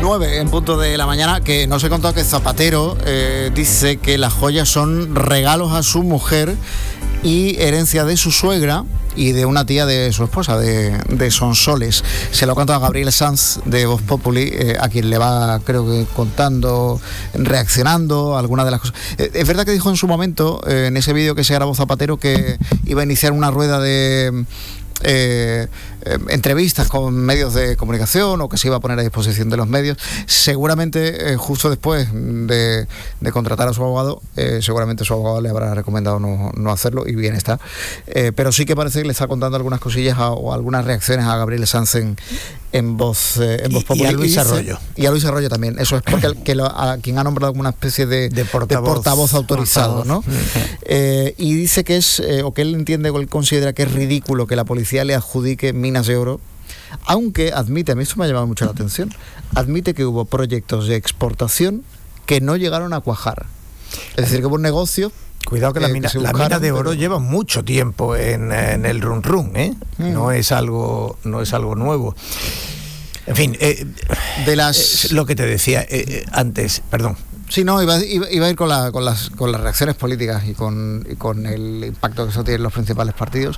9 en punto de la mañana, que nos he contado que Zapatero dice que las joyas son regalos a su mujer y herencia de su suegra y de una tía de su esposa, de Sonsoles. Se lo ha contado a Gabriel Sanz de Voz Populi, a quien le va, creo que, contando, reaccionando a algunas de las cosas. Es verdad que dijo en su momento, en ese vídeo que se grabó Zapatero, que iba a iniciar una rueda de entrevistas con medios de comunicación, o que se iba a poner a disposición de los medios. Seguramente justo después de contratar a su abogado, seguramente su abogado le habrá recomendado no hacerlo, y bien está, pero sí que parece que le está contando algunas cosillas o algunas reacciones a Gabriel Sanz en Voz Populi, y a Luis Arroyo. Y a Luis Arroyo también. Eso es porque a quien ha nombrado como una especie de portavoz autorizado, ¿no? Y dice que es, o que él entiende, o él considera que es ridículo que la policía le adjudique minas de oro, aunque admite, a mí esto me ha llamado mucho la atención, admite que hubo proyectos de exportación que no llegaron a cuajar. Es decir, que hubo un negocio. Cuidado que la mina de oro lleva mucho tiempo en el run run, ¿eh? No es algo nuevo. En fin, lo que te decía antes, perdón. Sí, no, iba a ir con las reacciones políticas y con el impacto que eso tiene en los principales partidos.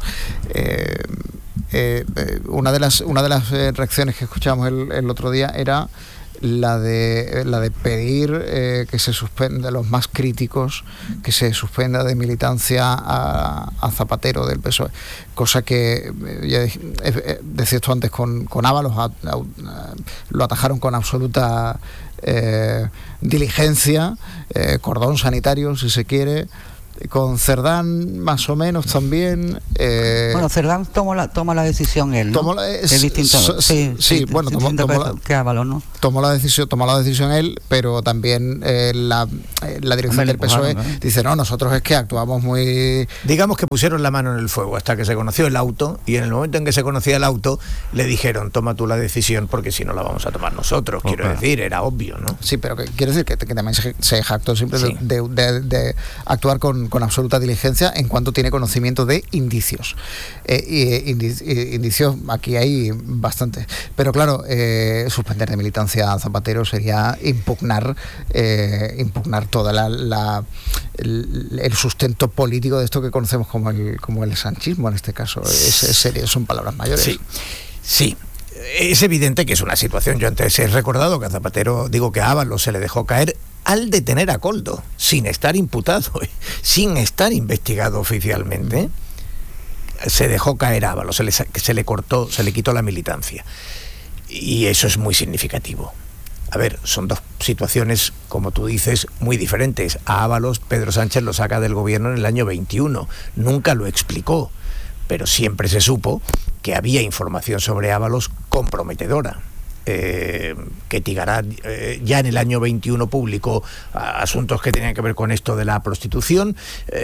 Una de las reacciones que escuchamos el otro día era la de pedir que se suspenda, los más críticos, que se suspenda de militancia a Zapatero del PSOE, cosa que ya decía esto antes con Ábalos, lo atajaron con absoluta diligencia, cordón sanitario si se quiere. Con Cerdán más o menos también. Bueno, Cerdán toma la decisión él, ¿no? Es distinto. Sí, bueno, que Ábalos, ¿no? Tomó la decisión él, pero también la dirección del PSOE dice, no, nosotros es que actuamos muy... Digamos que pusieron la mano en el fuego hasta que se conoció el auto, y en el momento en que se conocía el auto le dijeron, toma tú la decisión, porque si no la vamos a tomar nosotros. Quiero decir, era obvio, ¿no? Sí, pero quiero decir que también se jactó siempre de actuar con absoluta diligencia en cuanto tiene conocimiento de indicios. Indicios aquí hay bastantes. Pero claro, suspender de militancia a Zapatero sería impugnar toda el sustento político de esto que conocemos como el sanchismo en este caso. Son palabras mayores. Sí. Es evidente que es una situación. Yo antes he recordado que a Zapatero, que a Ábalos se le dejó caer al detener a Koldo, sin estar imputado, sin estar investigado oficialmente. Se dejó caer a Ábalos, se le quitó la militancia. Y eso es muy significativo. A ver, son dos situaciones, como tú dices, muy diferentes. A Ábalos, Pedro Sánchez lo saca del gobierno en el año 21. Nunca lo explicó, pero siempre se supo que había información sobre Ábalos comprometedora. Que Tigarat ya en el año 21 publicó asuntos que tenían que ver con esto de la prostitución,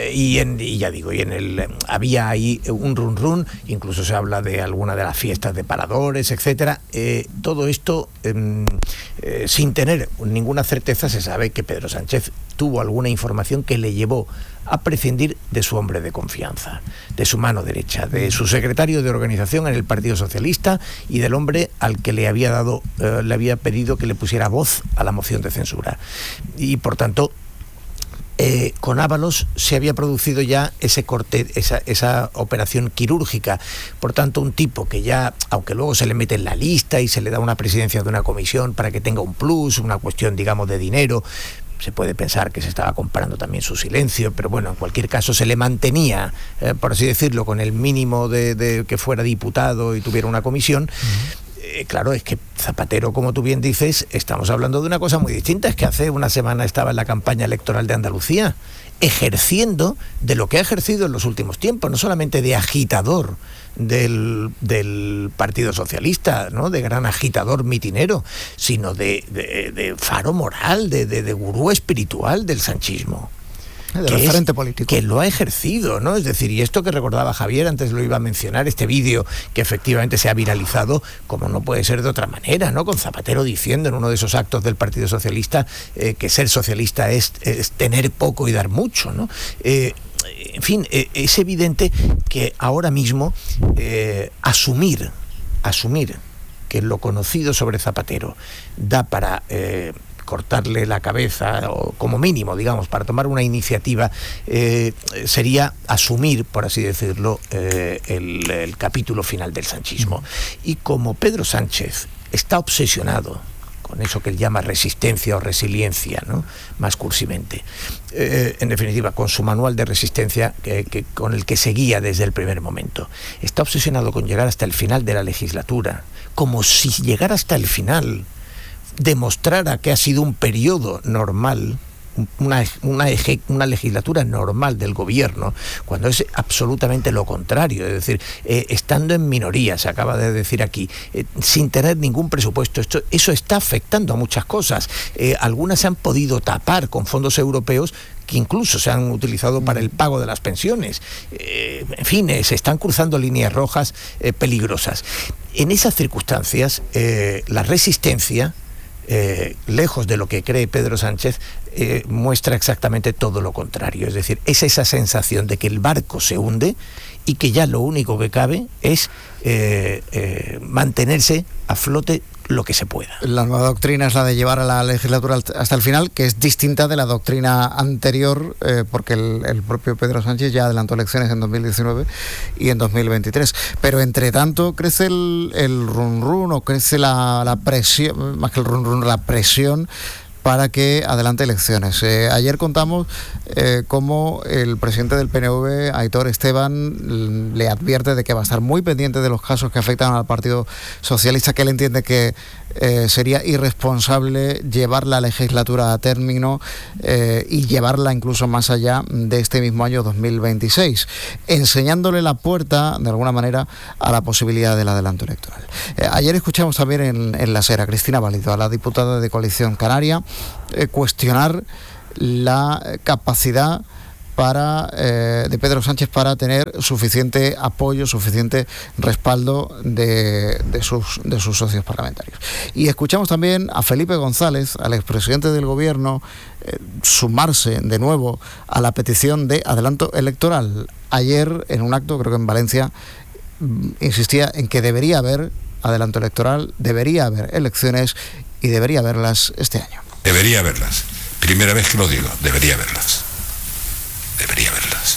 había ahí un run, incluso se habla de alguna de las fiestas de paradores, etcétera. Todo esto sin tener ninguna certeza. Se sabe que Pedro Sánchez tuvo alguna información que le llevó a prescindir de su hombre de confianza, de su mano derecha, de su secretario de organización en el Partido Socialista y del hombre al que le había pedido que le pusiera voz a la moción de censura. Y por tanto, con Ábalos se había producido ya ese corte, esa operación quirúrgica. Por tanto, un tipo que ya, aunque luego se le mete en la lista y se le da una presidencia de una comisión para que tenga un plus, una cuestión, de dinero, se puede pensar que se estaba comparando también su silencio, pero bueno, en cualquier caso se le mantenía, por así decirlo, con el mínimo de que fuera diputado y tuviera una comisión. Claro, es que Zapatero, como tú bien dices, estamos hablando de una cosa muy distinta. Es que hace una semana estaba en la campaña electoral de Andalucía, ejerciendo de lo que ha ejercido en los últimos tiempos, no solamente de agitador del Partido Socialista, ¿no?, de gran agitador mitinero, sino de faro moral, de gurú espiritual del sanchismo. De referente político. Que lo ha ejercido, ¿no? Es decir, y esto que recordaba Javier, antes lo iba a mencionar, este vídeo que efectivamente se ha viralizado, como no puede ser de otra manera, ¿no? Con Zapatero diciendo en uno de esos actos del Partido Socialista que ser socialista es tener poco y dar mucho, ¿no? En fin, es evidente que ahora mismo asumir que lo conocido sobre Zapatero da para cortarle la cabeza, o como mínimo, digamos, para tomar una iniciativa, sería asumir, por así decirlo, el capítulo final del sanchismo. Y como Pedro Sánchez está obsesionado con eso que él llama resistencia o resiliencia, ¿no?, más cursivamente, en definitiva, con su manual de resistencia con el que seguía desde el primer momento, está obsesionado con llegar hasta el final de la legislatura, como si llegar hasta el final demostrara que ha sido un periodo normal, una legislatura normal del gobierno, cuando es absolutamente lo contrario. Es decir, estando en minoría, se acaba de decir aquí, sin tener ningún presupuesto, eso está afectando a muchas cosas. Algunas se han podido tapar con fondos europeos que incluso se han utilizado para el pago de las pensiones. En fin, se están cruzando líneas rojas peligrosas. En esas circunstancias, la resistencia, lejos de lo que cree Pedro Sánchez, muestra exactamente todo lo contrario. Es decir, es esa sensación de que el barco se hunde y que ya lo único que cabe es mantenerse a flote lo que se pueda. La nueva doctrina es la de llevar a la legislatura hasta el final, que es distinta de la doctrina anterior, porque el propio Pedro Sánchez ya adelantó elecciones en 2019 y en 2023. Pero entre tanto crece el run run, o crece la presión, más que el run run, la presión para que adelante elecciones. Ayer contamos cómo el presidente del PNV, Aitor Esteban, le advierte de que va a estar muy pendiente de los casos que afectan al Partido Socialista, que él entiende que sería irresponsable llevar la legislatura a término y llevarla incluso más allá de este mismo año 2026, enseñándole la puerta, de alguna manera, a la posibilidad del adelanto electoral. Ayer escuchamos también en La Sera a Cristina Valido, a la diputada de Coalición Canaria, cuestionar la capacidad de Pedro Sánchez para tener suficiente apoyo, suficiente respaldo de sus socios parlamentarios. Y escuchamos también a Felipe González, al expresidente del Gobierno, sumarse de nuevo a la petición de adelanto electoral. Ayer, en un acto, creo que en Valencia, insistía en que debería haber adelanto electoral, debería haber elecciones y debería haberlas este año. Debería haberlas. Primera vez que lo digo, debería haberlas. Debería haberlas.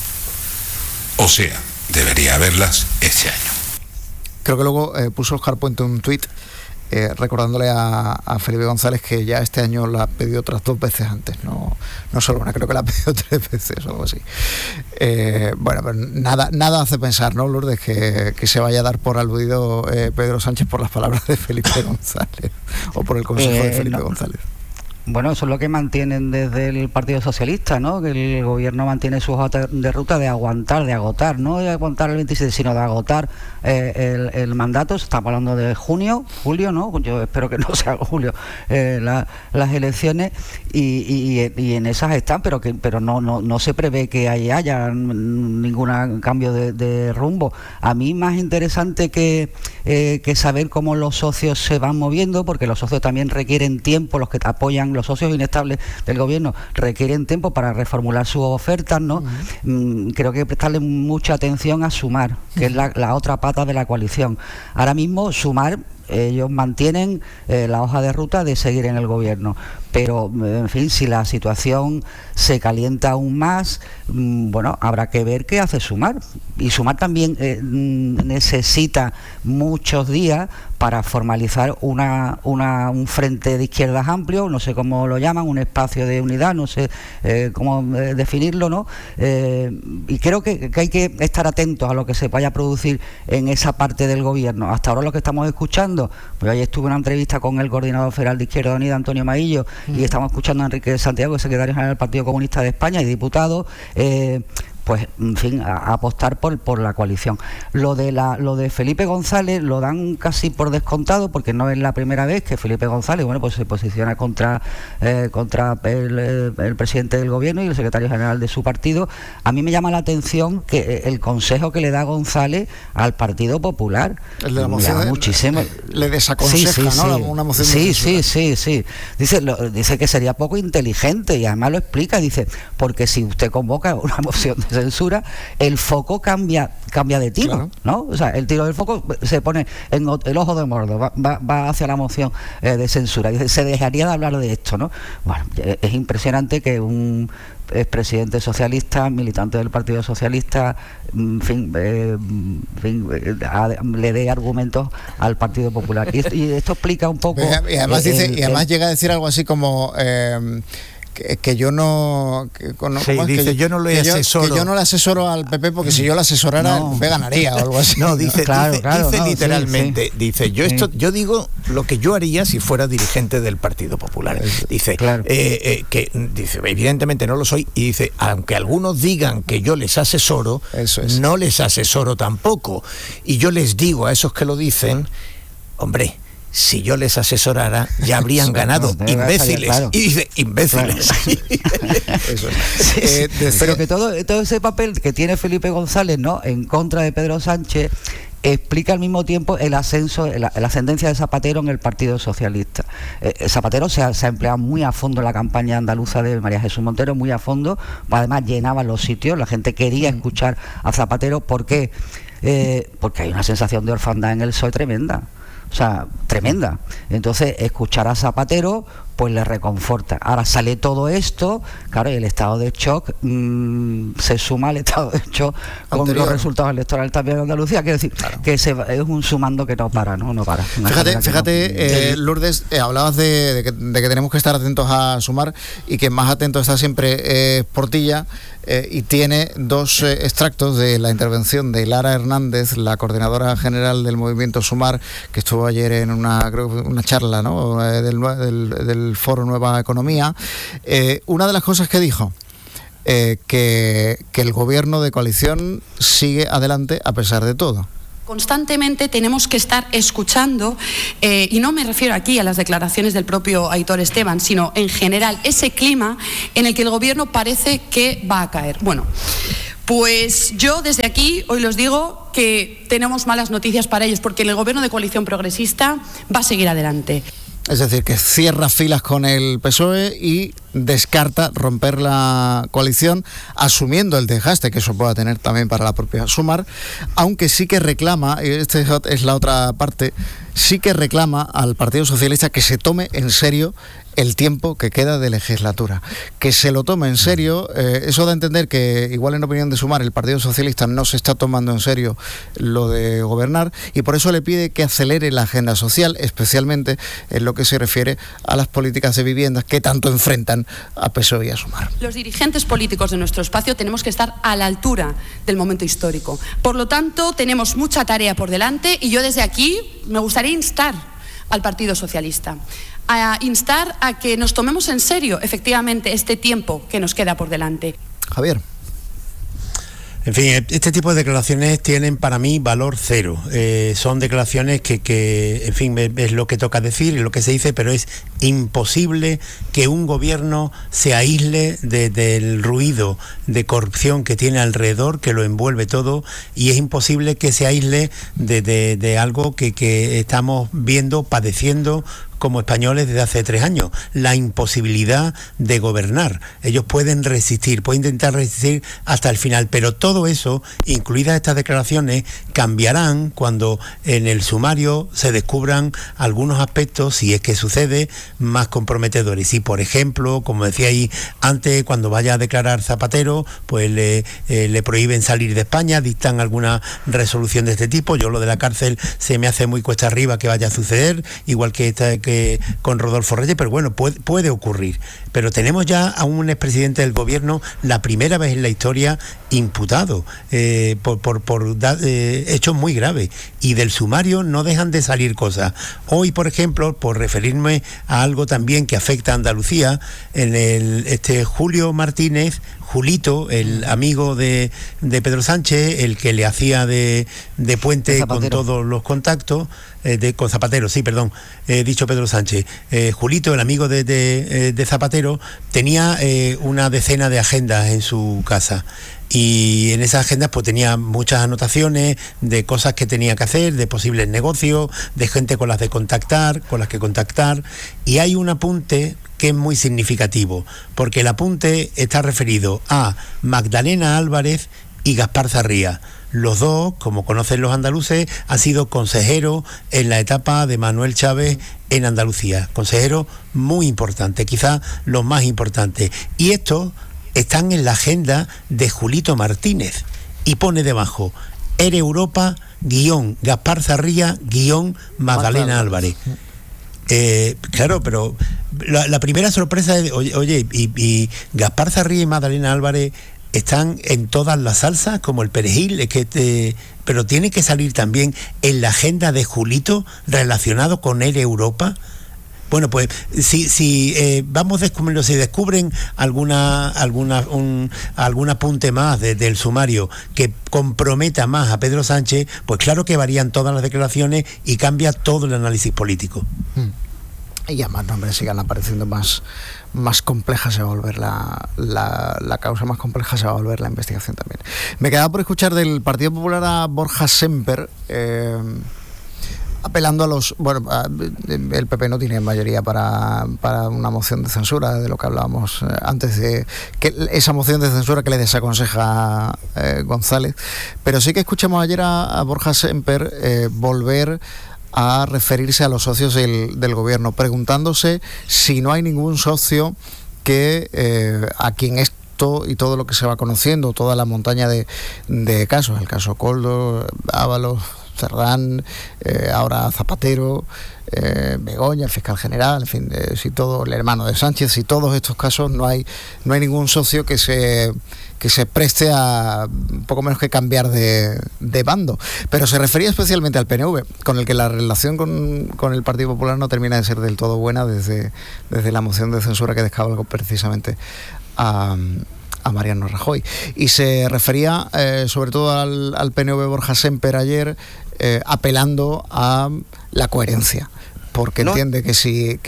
O sea, debería haberlas este año. Creo que luego puso Oscar Puente un tuit recordándole a Felipe González que ya este año la ha pedido otras 2 veces antes, no solo una, creo que la ha pedido 3 veces o algo así. Bueno, pero nada hace pensar, ¿no, Lourdes, que se vaya a dar por aludido Pedro Sánchez por las palabras de Felipe González o por el consejo de Felipe González? Bueno, eso es lo que mantienen desde el Partido Socialista, ¿no? Que el gobierno mantiene su hoja de ruta de agotar, no de aguantar el 27, sino de agotar el mandato. Estamos hablando de julio, ¿no? Yo espero que no sea julio las elecciones y en esas están, pero no se prevé que haya ningún cambio de rumbo. A mí más interesante que saber cómo los socios se van moviendo, porque los socios también requieren tiempo, los que apoyan, los socios inestables del gobierno requieren tiempo para reformular sus ofertas, ¿no? Creo que prestarle mucha atención a Sumar, que es la otra pata de la coalición. Ahora mismo Sumar, ellos mantienen la hoja de ruta de seguir en el gobierno, pero en fin, si la situación se calienta aún más, bueno, habrá que ver qué hace Sumar. Y Sumar también necesita muchos días para formalizar un frente de izquierdas amplio, no sé cómo lo llaman, un espacio de unidad, no sé cómo definirlo, ¿no? Y creo que hay que estar atentos a lo que se vaya a producir en esa parte del gobierno. Hasta ahora lo que estamos escuchando, pues ayer estuve en una entrevista con el coordinador federal de Izquierda Unida, Antonio Maillo, y estamos escuchando a Enrique Santiago, secretario general del Partido Comunista de España y diputado, pues en fin, a apostar por la coalición. Lo de Felipe González lo dan casi por descontado, porque no es la primera vez que Felipe González, bueno, pues se posiciona contra el presidente del gobierno y el secretario general de su partido. A mí me llama la atención que el consejo que le da González al Partido Popular, el de la moción, muchísimo, le desaconseja, sí, ¿no? Una moción sí. Dice que sería poco inteligente, y además lo explica, dice, porque si usted convoca una moción de censura, el foco cambia de tiro, claro, ¿no? O sea, el tiro del foco se pone en el ojo de Mordor, va hacia la moción de censura. Y se dejaría de hablar de esto, ¿no? Bueno, es impresionante que un expresidente socialista, militante del Partido Socialista, en fin, le dé argumentos al Partido Popular. Y esto explica un poco... Y además, llega a decir algo así como... que yo no... yo no le asesoro. Que yo no le asesoro al PP porque si yo le asesorara, el PP ganaría o algo así. No, dice no, literalmente, dice, yo digo lo que yo haría si fuera dirigente del Partido Popular. Dice, dice, evidentemente no lo soy, y dice, aunque algunos digan que yo les asesoro, no les asesoro tampoco. Y yo les digo a esos que lo dicen, hombre, si yo les asesorara, ya habrían ganado, imbéciles. Claro. Y dice, imbéciles. Claro. Pero que todo ese papel que tiene Felipe González, ¿no?, en contra de Pedro Sánchez, explica al mismo tiempo el ascenso, la ascendencia de Zapatero en el Partido Socialista. Zapatero se ha empleado muy a fondo en la campaña andaluza de María Jesús Montero, muy a fondo, además llenaba los sitios, la gente quería escuchar a Zapatero. ¿Por qué? Porque hay una sensación de orfandad en el PSOE tremenda. O sea, tremenda. Entonces, escuchar a Zapatero pues le reconforta. Ahora sale todo esto, claro, y el estado de shock se suma al estado de shock con los resultados electorales también en Andalucía. Quiero decir, claro, que es un sumando que no para, ¿no? No para. Fíjate, Lourdes, hablabas de que tenemos que estar atentos a Sumar, y que más atento está siempre Portilla, y tiene dos extractos de la intervención de Lara Hernández, la coordinadora general del movimiento Sumar, que estuvo ayer en una charla, ¿no?, del Foro Nueva Economía. Una de las cosas que dijo, que el gobierno de coalición sigue adelante a pesar de todo. Constantemente tenemos que estar escuchando, y no me refiero aquí a las declaraciones del propio Aitor Esteban, sino en general ese clima en el que el gobierno parece que va a caer. Bueno, pues yo desde aquí hoy les digo que tenemos malas noticias para ellos, porque el gobierno de coalición progresista va a seguir adelante. Es decir, que cierra filas con el PSOE y descarta romper la coalición, asumiendo el desgaste que eso pueda tener también para la propia Sumar, aunque sí que reclama, y esta es la otra parte, sí que reclama al Partido Socialista que se tome en serio el tiempo que queda de legislatura, que se lo tome en serio. Eso da a entender que, igual en opinión de Sumar, el Partido Socialista no se está tomando en serio lo de gobernar, y por eso le pide que acelere la agenda social, especialmente en lo que se refiere a las políticas de viviendas que tanto enfrentan a PSOE y a Sumar. Los dirigentes políticos de nuestro espacio tenemos que estar a la altura del momento histórico. Por lo tanto, tenemos mucha tarea por delante, y yo desde aquí me gustaría instar al Partido Socialista, a instar a que nos tomemos en serio efectivamente este tiempo que nos queda por delante. Javier. En fin, este tipo de declaraciones tienen para mí valor cero. Son declaraciones que, en fin, es lo que toca decir y lo que se dice, pero es imposible que un gobierno se aísle del ruido de corrupción que tiene alrededor, que lo envuelve todo, y es imposible que se aísle de algo que estamos viendo, padeciendo como españoles desde hace 3 años, la imposibilidad de gobernar. Ellos pueden resistir, pueden intentar resistir hasta el final, pero todo eso, incluidas estas declaraciones, cambiarán cuando en el sumario se descubran algunos aspectos, si es que sucede, más comprometedores. Y, por ejemplo, como decía ahí antes, cuando vaya a declarar Zapatero, pues le prohíben salir de España, dictan alguna resolución de este tipo. Yo lo de la cárcel se me hace muy cuesta arriba que vaya a suceder, igual que con Rodolfo Reyes, pero bueno, puede ocurrir. Pero tenemos ya a un expresidente del gobierno, la primera vez en la historia, imputado por hechos muy graves, y del sumario no dejan de salir cosas. Hoy, por ejemplo, por referirme a algo también que afecta a Andalucía, en Julio Martínez, Julito, el amigo de Pedro Sánchez, el que le hacía de puente con todos los contactos, con Zapatero, sí, perdón, dicho Pedro Sánchez. Julito, el amigo de Zapatero, tenía una decena de agendas en su casa. Y en esas agendas pues tenía muchas anotaciones de cosas que tenía que hacer, de posibles negocios, de gente con las que contactar, y hay un apunte que es muy significativo, porque el apunte está referido a Magdalena Álvarez y Gaspar Zarría. Los dos, como conocen los andaluces, han sido consejeros en la etapa de Manuel Chávez en Andalucía. Consejeros muy importantes, quizás los más importantes. Y estos están en la agenda de Julito Martínez. Y pone debajo, Europa, Gaspar Zarría, Magdalena Álvarez. Claro, pero la primera sorpresa es, oye, y Gaspar Zarría y Magdalena Álvarez están en todas las salsas, como el perejil, pero tiene que salir también en la agenda de Julito relacionado con Europa. Bueno, pues si vamos descubriendo, si descubren algún apunte más del sumario que comprometa más a Pedro Sánchez, pues claro que varían todas las declaraciones y cambia todo el análisis político. Y además nombres sigan apareciendo más compleja se va a volver la causa, más compleja se va a volver la investigación también. Me quedaba por escuchar del Partido Popular a Borja Semper, apelando a los... Bueno, el PP no tiene mayoría para una moción de censura, de lo que hablábamos antes, de que esa moción de censura que le desaconseja González, pero sí que escuchamos ayer a Borja Semper volver a referirse a los socios del gobierno, preguntándose si no hay ningún socio que a quien esto y todo lo que se va conociendo, toda la montaña de casos, el caso Koldo, Ábalos, Cerdán, ahora Zapatero, Begoña, el fiscal general, en fin, si todo, el hermano de Sánchez, si todos estos casos no hay ningún socio que se preste a poco menos que cambiar de bando. Pero se refería especialmente al PNV, con el que la relación con el Partido Popular no termina de ser del todo buena desde la moción de censura que descabalgó precisamente a Mariano Rajoy. Y se refería sobre todo al PNV Borja Semper ayer, apelando a la coherencia, porque entiende que si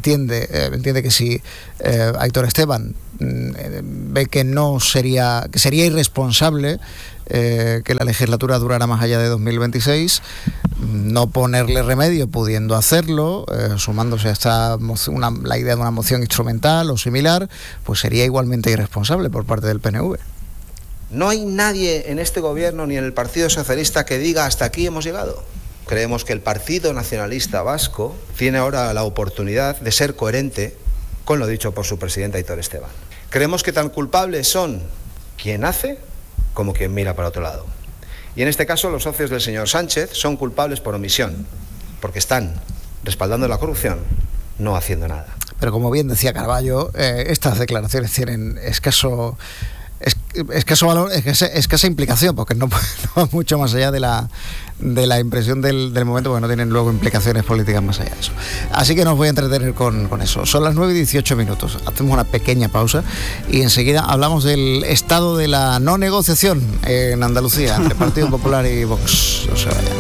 Aitor Esteban ve que sería irresponsable que la legislatura durara más allá de 2026, no ponerle remedio pudiendo hacerlo, sumándose a la idea de una moción instrumental o similar, pues sería igualmente irresponsable por parte del PNV. No hay nadie en este gobierno ni en el Partido Socialista que diga hasta aquí hemos llegado. Creemos que el Partido Nacionalista Vasco tiene ahora la oportunidad de ser coherente con lo dicho por su presidente Aitor Esteban. Creemos que tan culpables son quien hace como quien mira para otro lado. Y en este caso los socios del señor Sánchez son culpables por omisión, porque están respaldando la corrupción, no haciendo nada. Pero como bien decía Carballo, estas declaraciones tienen escaso valor, escasa implicación, porque no va mucho más allá de la impresión del momento, porque no tienen luego implicaciones políticas más allá de eso. Así que nos voy a entretener con eso. Son las 9:18. Hacemos una pequeña pausa y enseguida hablamos del estado de la no negociación en Andalucía entre Partido Popular y Vox. No se vayan.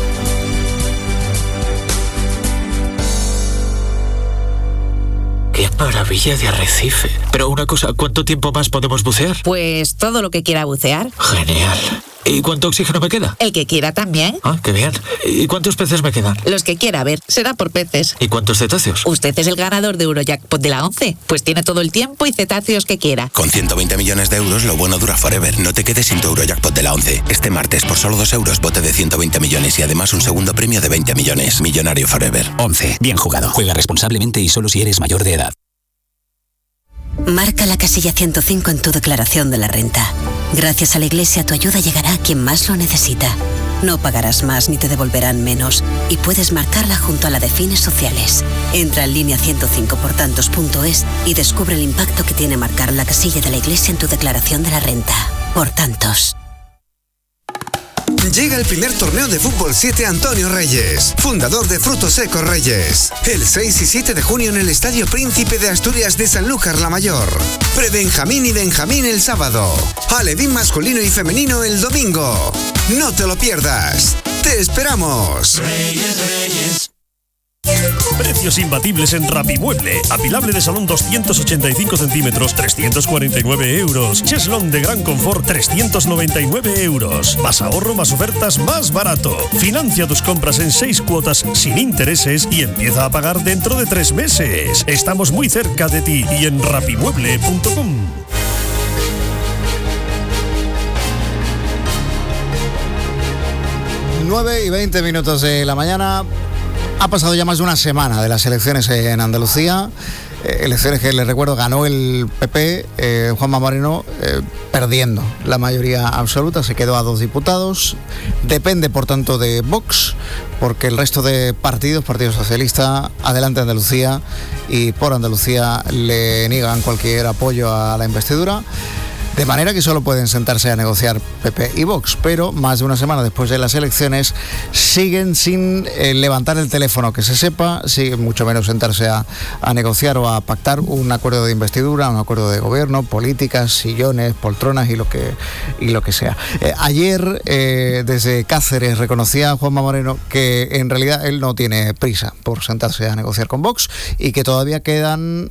¡Qué maravilla de arrecife! Pero una cosa, ¿cuánto tiempo más podemos bucear? Pues todo lo que quiera bucear. Genial. ¿Y cuánto oxígeno me queda? El que quiera también. Ah, qué bien. ¿Y cuántos peces me quedan? Los que quiera, ver, será por peces. ¿Y cuántos cetáceos? Usted es el ganador de Eurojackpot de la 11. Pues tiene todo el tiempo y cetáceos que quiera. Con 120 millones de euros, lo bueno dura forever. No te quedes sin tu Eurojackpot de la 11. Este martes, por solo 2 euros, bote de 120 millones y además un segundo premio de 20 millones. Millonario forever. 11. Bien jugado. Juega responsablemente y solo si eres mayor de edad. Marca la casilla 105 en tu declaración de la renta. Gracias a la Iglesia, tu ayuda llegará a quien más lo necesita. No pagarás más ni te devolverán menos. Y puedes marcarla junto a la de fines sociales. Entra en línea 105portantos.es y descubre el impacto que tiene marcar la casilla de la Iglesia en tu declaración de la renta. Por tantos. Llega el primer torneo de Fútbol 7 Antonio Reyes, fundador de Frutos Secos Reyes. El 6 y 7 de junio en el Estadio Príncipe de Asturias de Sanlúcar la Mayor. Pre-Benjamín y Benjamín el sábado. Alevín masculino y femenino el domingo. No te lo pierdas. ¡Te esperamos! Reyes, Reyes. Precios imbatibles en Rapimueble. Apilable de salón 285 centímetros, 349 euros. Cheslón de gran confort, 399 euros. Más ahorro, más ofertas, más barato. Financia tus compras en 6 cuotas sin intereses y empieza a pagar dentro de 3 meses. Estamos muy cerca de ti y en rapimueble.com. 9:20 de la mañana. Ha pasado ya más de una semana de las elecciones en Andalucía, elecciones que, les recuerdo, ganó el PP, Juanma Moreno, perdiendo la mayoría absoluta, se quedó a 2 diputados, depende por tanto de Vox, porque el resto de partidos, Partido Socialista, Adelante Andalucía y Por Andalucía, le niegan cualquier apoyo a la investidura. De manera que solo pueden sentarse a negociar PP y Vox, pero más de una semana después de las elecciones siguen sin levantar el teléfono, que se sepa, siguen mucho menos sentarse a negociar o a pactar un acuerdo de investidura, un acuerdo de gobierno, políticas, sillones, poltronas y lo que sea. Ayer desde Cáceres reconocía Juanma Moreno que en realidad él no tiene prisa por sentarse a negociar con Vox y que todavía quedan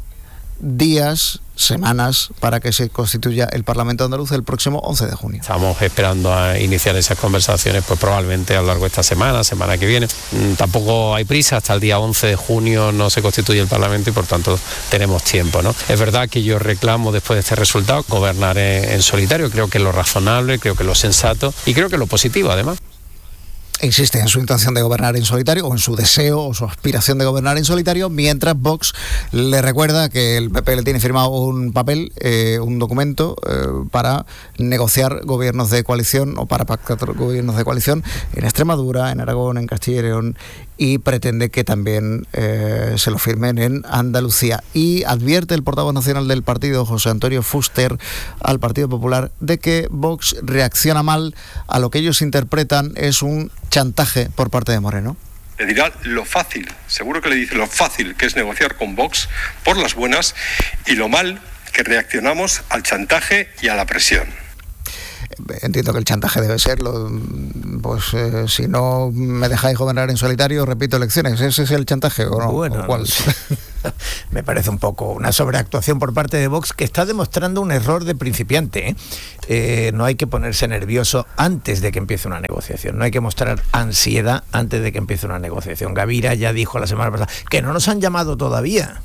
días, semanas, para que se constituya el Parlamento andaluz el próximo 11 de junio. Estamos esperando a iniciar esas conversaciones, pues probablemente a lo largo de esta semana que viene. Tampoco hay prisa, hasta el día 11 de junio no se constituye el Parlamento y por tanto tenemos tiempo, ¿no? Es verdad que yo reclamo después de este resultado gobernar en solitario, creo que es lo razonable, creo que es lo sensato y creo que es lo positivo además. Insiste en su intención de gobernar en solitario, o en su deseo o su aspiración de gobernar en solitario, mientras Vox le recuerda que el PP le tiene firmado un papel, un documento para negociar gobiernos de coalición o para pactar gobiernos de coalición en Extremadura, en Aragón, en Castilla y León, y pretende que también se lo firmen en Andalucía. Y advierte el portavoz nacional del partido, José Antonio Fuster, al Partido Popular de que Vox reacciona mal a lo que ellos interpretan es un chantaje por parte de Moreno. Le dirá lo fácil, seguro que le dice lo fácil que es negociar con Vox por las buenas y lo mal que reaccionamos al chantaje y a la presión. Entiendo que el chantaje debe ser, si no me dejáis gobernar en solitario, repito elecciones. ¿Ese es el chantaje o no? Bueno, ¿O cuál? Me parece un poco una sobreactuación por parte de Vox que está demostrando un error de principiante. No hay que ponerse nervioso antes de que empiece una negociación, no hay que mostrar ansiedad antes de que empiece una negociación. Gavira ya dijo la semana pasada que no nos han llamado todavía.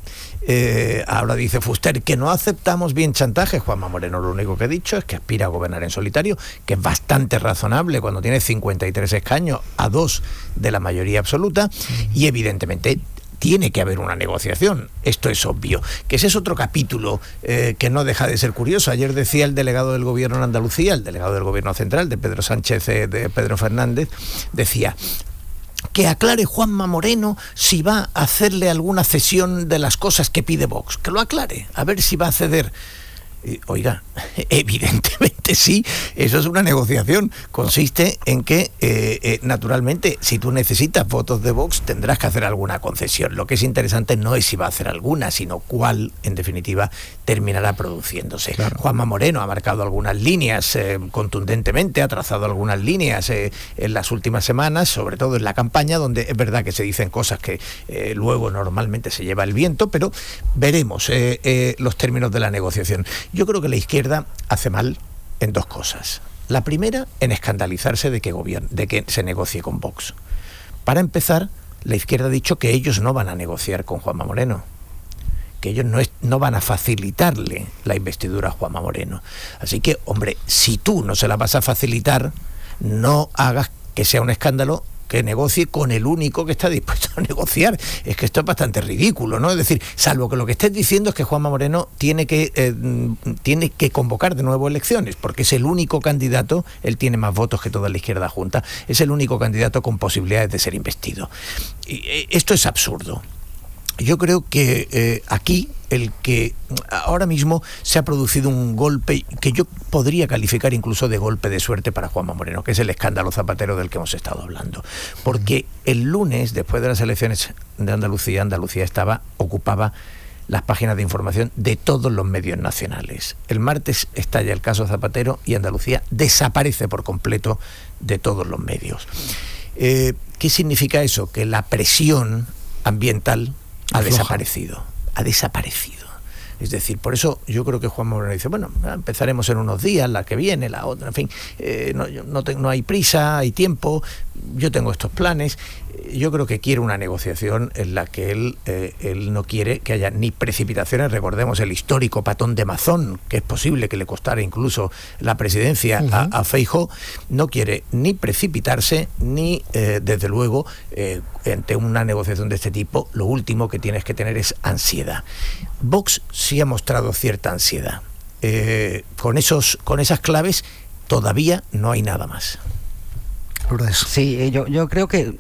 Ahora dice Fuster que no aceptamos bien chantajes. Juanma Moreno lo único que ha dicho es que aspira a gobernar en solitario, que es bastante razonable cuando tiene 53 escaños a 2 de la mayoría absoluta, y evidentemente tiene que haber una negociación, esto es obvio. Que ese es otro capítulo que no deja de ser curioso. Ayer decía el delegado del gobierno en Andalucía, el delegado del gobierno central, de Pedro Sánchez, de Pedro Fernández, decía que aclare Juanma Moreno si va a hacerle alguna cesión de las cosas que pide Vox, que lo aclare, a ver si va a ceder. Oiga, evidentemente sí, eso es una negociación. Consiste en que, naturalmente, si tú necesitas votos de Vox, tendrás que hacer alguna concesión. Lo que es interesante no es si va a hacer alguna, sino cuál, en definitiva, terminará produciéndose. Claro. Juanma Moreno ha marcado algunas líneas contundentemente, ha trazado algunas líneas en las últimas semanas, sobre todo en la campaña, donde es verdad que se dicen cosas que luego normalmente se lleva el viento, pero veremos los términos de la negociación. Yo creo que la izquierda hace mal en 2 cosas. La primera, en escandalizarse de que se negocie con Vox. Para empezar, la izquierda ha dicho que ellos no van a negociar con Juanma Moreno, que ellos no van a facilitarle la investidura a Juanma Moreno. Así que, hombre, si tú no se la vas a facilitar, no hagas que sea un escándalo que negocie con el único que está dispuesto a negociar. Es que esto es bastante ridículo, ¿no? Es decir, salvo que lo que estés diciendo es que Juanma Moreno tiene que convocar de nuevo elecciones, porque es el único candidato, él tiene más votos que toda la izquierda junta, es el único candidato con posibilidades de ser investido. Y esto es absurdo. Yo creo que aquí el que ahora mismo se ha producido un golpe que yo podría calificar incluso de golpe de suerte para Juanma Moreno, que es el escándalo Zapatero del que hemos estado hablando. Porque el lunes, después de las elecciones de Andalucía, ocupaba las páginas de información de todos los medios nacionales. El martes estalla el caso Zapatero y Andalucía desaparece por completo de todos los medios. ¿Qué significa eso? Que la presión ambiental ha desaparecido. Es decir, por eso yo creo que Juan Moreno dice, bueno, empezaremos en unos días, la que viene, la otra, en fin, no hay prisa, hay tiempo, yo tengo estos planes. Yo creo que quiere una negociación en la que él no quiere que haya ni precipitaciones. Recordemos el histórico patón de Mazón, que es posible que le costara incluso la presidencia a Feijóo. No quiere ni precipitarse, ni desde luego, ante una negociación de este tipo, lo último que tienes que tener es ansiedad. Vox sí ha mostrado cierta ansiedad. Con esas claves todavía no hay nada más. Sí, yo creo que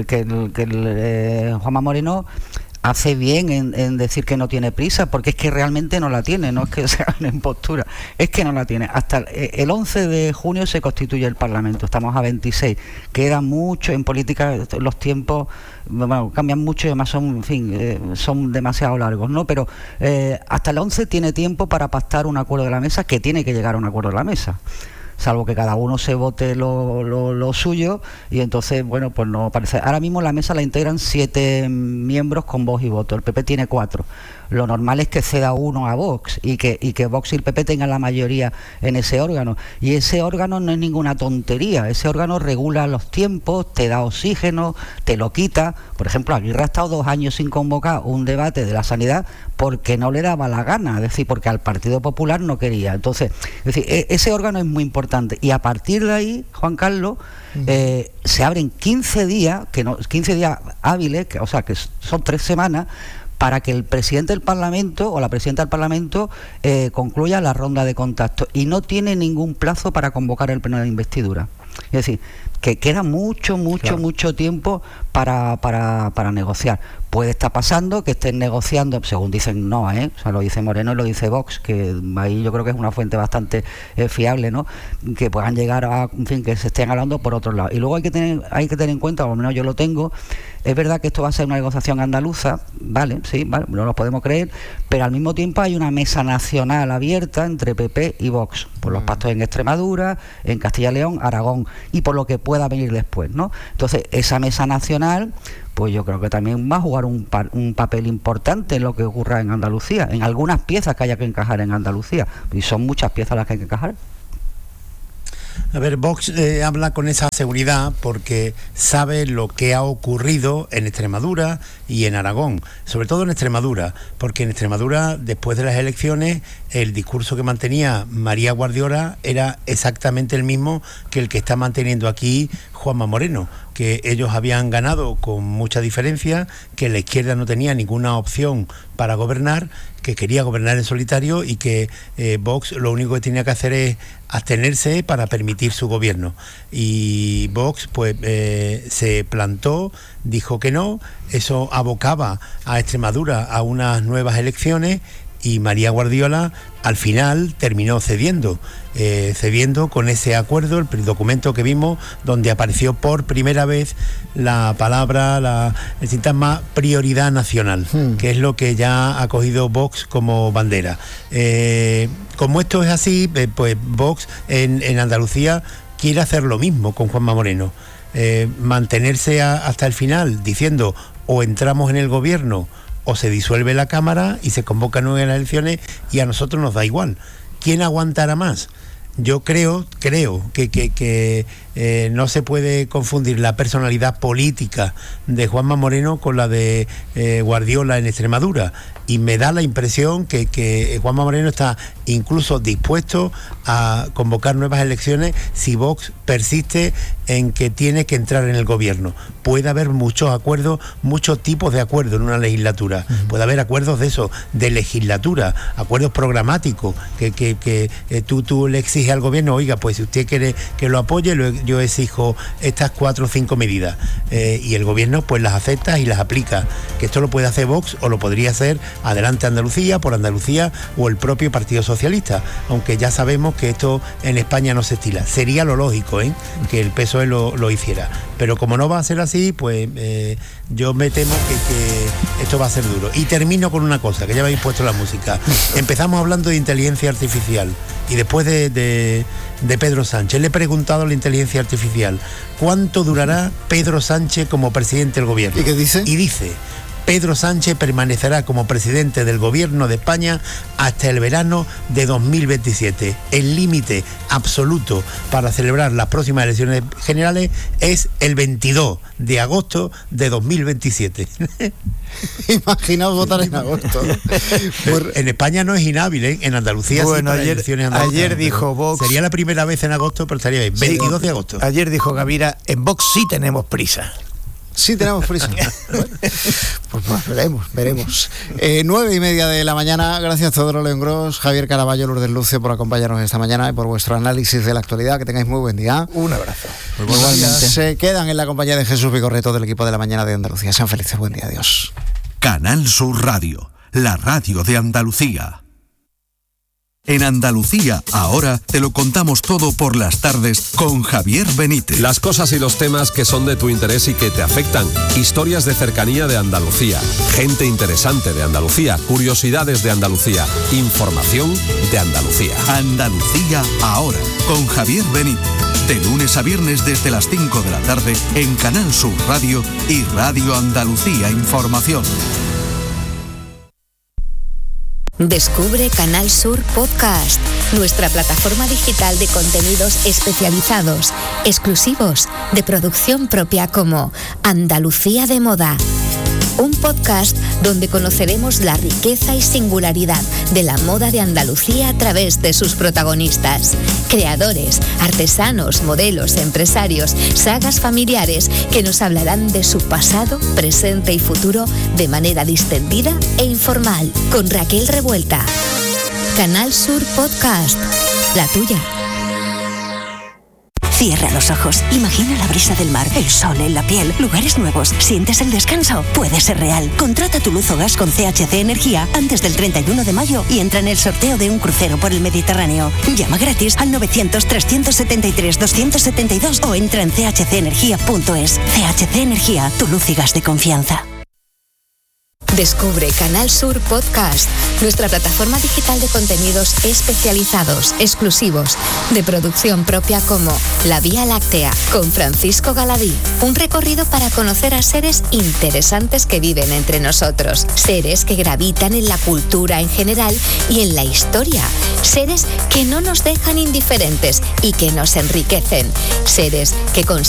Juanma Moreno hace bien en decir que no tiene prisa, porque es que realmente no la tiene, no es que sea una impostura, es que no la tiene. Hasta el 11 de junio se constituye el Parlamento, estamos a 26, queda mucho en política, los tiempos cambian mucho y además son demasiado largos, ¿no? Pero hasta el 11 tiene tiempo para pactar un acuerdo de la mesa, que tiene que llegar a un acuerdo de la mesa, salvo que cada uno se vote lo suyo, y entonces, bueno, pues no parece. Ahora mismo la mesa la integran 7 miembros con voz y voto, el PP tiene 4. Lo normal es que ceda uno a Vox y que Vox y el PP tengan la mayoría en ese órgano, y ese órgano no es ninguna tontería, ese órgano regula los tiempos, te da oxígeno, te lo quita. Por ejemplo, Aguirre ha estado 2 años sin convocar un debate de la sanidad porque no le daba la gana, es decir, porque al Partido Popular no quería. Entonces, es decir, ese órgano es muy importante, y a partir de ahí, Juan Carlos, se abren 15 días, 15 días hábiles, o sea, que son 3 semanas, para que el presidente del Parlamento o la presidenta del Parlamento concluya la ronda de contacto, y no tiene ningún plazo para convocar el pleno de investidura. Es decir, que queda mucho tiempo para negociar. Puede estar pasando que estén negociando, según dicen, o sea, lo dice Moreno y lo dice Vox, que ahí yo creo que es una fuente bastante fiable, ¿no? Que puedan llegar a, en fin, que se estén hablando por otro lado. Y luego hay que tener en cuenta, o al menos yo lo tengo, es verdad que esto va a ser una negociación andaluza, vale, no lo podemos creer, pero al mismo tiempo hay una mesa nacional abierta entre PP y Vox, por los pactos en Extremadura, en Castilla y León, Aragón, y por lo que pueda venir después, ¿no? Entonces, esa mesa nacional, pues yo creo que también va a jugar un papel importante en lo que ocurra en Andalucía, en algunas piezas que haya que encajar en Andalucía, y son muchas piezas las que hay que encajar. A ver, Vox habla con esa seguridad porque sabe lo que ha ocurrido en Extremadura y en Aragón, sobre todo en Extremadura, porque en Extremadura, después de las elecciones, el discurso que mantenía María Guardiola era exactamente el mismo que el que está manteniendo aquí Juanma Moreno, que ellos habían ganado con mucha diferencia, que la izquierda no tenía ninguna opción para gobernar, que quería gobernar en solitario, y que Vox lo único que tenía que hacer es abstenerse para permitir su gobierno. Y Vox pues se plantó, dijo que no, eso abocaba a Extremadura a unas nuevas elecciones, y María Guardiola al final terminó cediendo con ese acuerdo, el documento que vimos, donde apareció por primera vez la palabra, el sintagma prioridad nacional, que es lo que ya ha cogido Vox como bandera. Como esto es así, pues Vox en Andalucía quiere hacer lo mismo con Juanma Moreno, mantenerse hasta el final diciendo o entramos en el gobierno o se disuelve la Cámara y se convocan nuevas elecciones, y a nosotros nos da igual. ¿Quién aguantará más? Yo creo que no se puede confundir la personalidad política de Juanma Moreno con la de Guardiola en Extremadura, y me da la impresión que Juanma Moreno está incluso dispuesto a convocar nuevas elecciones si Vox persiste en que tiene que entrar en el gobierno. Puede haber muchos acuerdos, muchos tipos de acuerdos en una legislatura. Puede haber acuerdos de eso, de legislatura, acuerdos programáticos, que tú le exiges al gobierno, oiga, pues si usted quiere que lo apoye, yo exijo estas 4 o 5 medidas, y el gobierno pues las acepta y las aplica. Que esto lo puede hacer Vox, o lo podría hacer Adelante Andalucía, por Andalucía, o el propio Partido Socialista, aunque ya sabemos que esto en España no se estila. Sería lo lógico, que el PSOE lo hiciera, pero como no va a ser así, pues yo me temo que esto va a ser duro. Y termino con una cosa, que ya me habéis puesto la música. Empezamos hablando de inteligencia artificial, y después de Pedro Sánchez le he preguntado a la inteligencia artificial: ¿cuánto durará Pedro Sánchez como presidente del gobierno? ¿Y qué dice? Y dice: Pedro Sánchez permanecerá como presidente del Gobierno de España hasta el verano de 2027. El límite absoluto para celebrar las próximas elecciones generales es el 22 de agosto de 2027. Imaginaos votar en agosto. En España no es inhábil, ¿eh? En Andalucía bueno, sí, ayer dijo Vox... Sería la primera vez en agosto, pero estaría bien. 22 de agosto. Ayer dijo Gavira, en Vox sí tenemos prisa. Sí tenemos prisa. Pues veremos. 9:30 de la mañana. Gracias Teodoro León Gros, Javier Caraballo, Lourdes Lucio por acompañarnos esta mañana y por vuestro análisis de la actualidad. Que tengáis muy buen día. Un abrazo. Igualmente. Se quedan en la compañía de Jesús Vigorreto del equipo de la mañana de Andalucía. Sean felices. Buen día. Adiós. Canal Sur Radio, la radio de Andalucía. En Andalucía, ahora te lo contamos todo por las tardes con Javier Benítez. Las cosas y los temas que son de tu interés y que te afectan. Historias de cercanía de Andalucía. Gente interesante de Andalucía. Curiosidades de Andalucía. Información de Andalucía. Andalucía, ahora, con Javier Benítez. De lunes a viernes desde las 5 de la tarde en Canal Sur Radio y Radio Andalucía Información. Descubre Canal Sur Podcast, nuestra plataforma digital de contenidos especializados, exclusivos, de producción propia como Andalucía de Moda. Un podcast donde conoceremos la riqueza y singularidad de la moda de Andalucía a través de sus protagonistas. Creadores, artesanos, modelos, empresarios, sagas familiares que nos hablarán de su pasado, presente y futuro de manera distendida e informal. Con Raquel Revuelta. Canal Sur Podcast, la tuya. Cierra los ojos, imagina la brisa del mar, el sol en la piel, lugares nuevos, sientes el descanso, puede ser real. Contrata tu luz o gas con CHC Energía antes del 31 de mayo y entra en el sorteo de un crucero por el Mediterráneo. Llama gratis al 900-373-272 o entra en chcenergia.es. CHC Energía, tu luz y gas de confianza. Descubre Canal Sur Podcast, nuestra plataforma digital de contenidos especializados, exclusivos, de producción propia como La Vía Láctea, con Francisco Galadí. Un recorrido para conocer a seres interesantes que viven entre nosotros. Seres que gravitan en la cultura en general y en la historia. Seres que no nos dejan indiferentes y que nos enriquecen. Seres que